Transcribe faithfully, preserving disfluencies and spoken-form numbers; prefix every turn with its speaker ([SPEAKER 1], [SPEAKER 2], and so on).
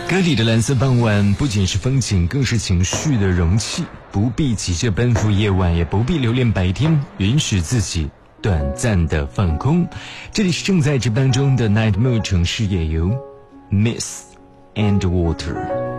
[SPEAKER 1] 歌里的蓝色傍晚不仅是风景，更是情绪的容器，不必急着奔赴夜晚，也不必留恋白天，允许自己短暂的放空。这里是正在直播当中的 Night Mood 城市夜游 Mist and Water。